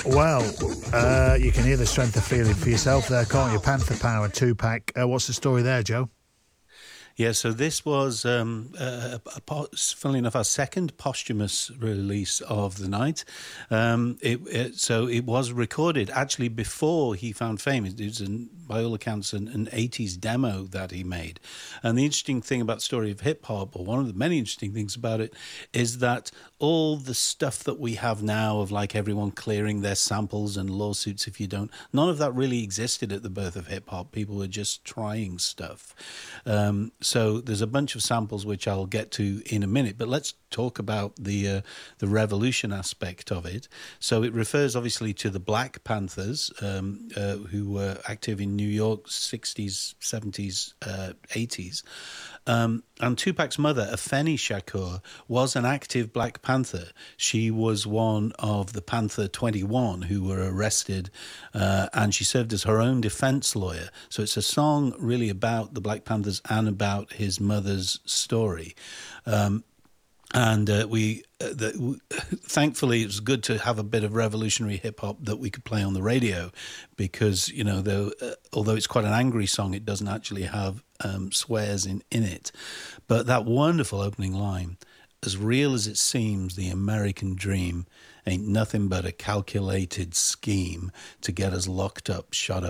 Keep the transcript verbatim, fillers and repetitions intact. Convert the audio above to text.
Well, uh, you can hear the strength of feeling for yourself there, can't you? Panther Power two-pack. Uh, what's the story there, Joe? Yeah, so this was, um, uh, a, a, funnily enough, our second posthumous release of the night. Um, it, it, so it was recorded actually before he found fame. It was, an, by all accounts, an, an eighties demo that he made. And the interesting thing about the story of hip-hop, or one of the many interesting things about it, is that all the stuff that we have now of like everyone clearing their samples and lawsuits if you don't, none of that really existed at the birth of hip-hop. People were just trying stuff. Um, So there's a bunch of samples which I'll get to in a minute, but let's talk about the uh, the revolution aspect of it. So it refers obviously to the Black Panthers, um, uh, who were active in New York, sixties, seventies, uh, eighties. Um, and Tupac's mother, Afeni Shakur, was an active Black Panther. She was one of the Panther twenty-one who were arrested, uh, and she served as her own defense lawyer. So it's a song really about the Black Panthers and about his mother's story. Um, and uh, we, uh, the, w- thankfully, it was good to have a bit of revolutionary hip hop that we could play on the radio, because you know, though, uh, although it's quite an angry song, it doesn't actually have um, swears in in it. But that wonderful opening line, "As real as it seems, the American dream ain't nothing but a calculated scheme to get us locked up, shut up,